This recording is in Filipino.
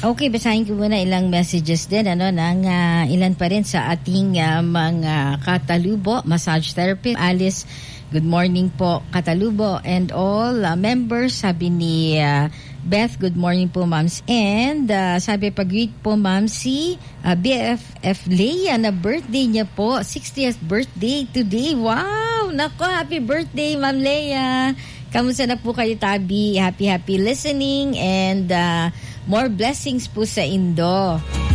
Okay, basahin ko muna ilang messages din ng ilan pa rin sa ating mga katalubo, massage therapist. Alice, good morning po katalubo and all members. Sabi ni Beth, good morning po ma'ams. And sabi pag-greet po ma'am si BFF Leia na birthday niya po, 60th birthday today. Wow! Nako, happy birthday ma'am Leia. Kamusta na po kayo, Tabi? Happy listening and more blessings po sa Indo.